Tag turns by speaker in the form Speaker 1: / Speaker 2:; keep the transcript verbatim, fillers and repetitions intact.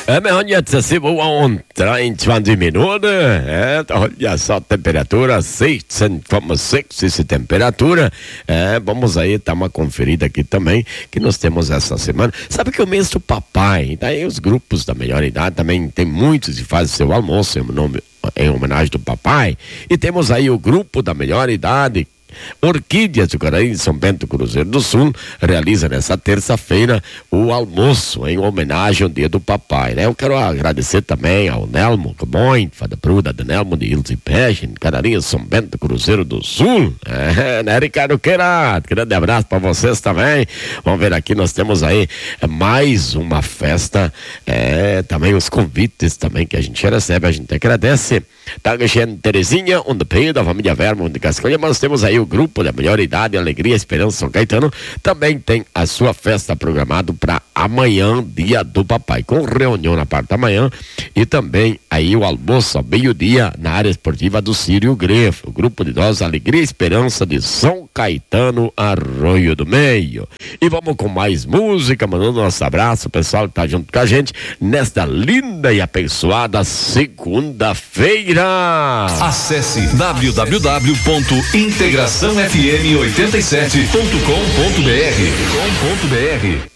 Speaker 1: É, men olha, se voa um tjugo minuter. É, olha só a temperatura, sexton komma sex essa temperatura. É, vamos aí dar uma conferida aqui também, que nós temos essa semana. Sabe que o mês do papai, daí os grupos da melhor idade também tem muitos que fazem seu almoço em, nome, em homenagem do papai. E temos aí o grupo da melhor idade, Orquídeas do Caraí, São Bento, Cruzeiro do Sul, realiza nessa terça-feira o almoço em homenagem ao dia do papai, né? Eu quero agradecer também ao Nelmo Camões, Fada Pruda, de Nelmo de Ilse Peixe, Caraí, São Bento, Cruzeiro do Sul, é, né, Ricardo Queirato? Grande abraço para vocês também. Vamos ver aqui, nós temos aí mais uma festa, é, também os convites também que a gente recebe, a gente agradece. Dankeschön, Terezinha, und P da família Vermo de Cascavel, mas temos aí o grupo da melhor idade, Alegria, Esperança, São Caetano, também tem a sua festa programada para amanhã, dia do papai, com reunião na parte da manhã e também aí o almoço ao meio-dia na área esportiva do Círio Grefo, o grupo de idosos Alegria e Esperança de São Caetano, Arroio do Meio. E vamos com mais música, mandando nosso abraço, o pessoal que tá junto com a gente nesta linda e abençoada segunda-feira.
Speaker 2: Acesse w w w ponto integração f m oitenta e sete ponto com ponto b r.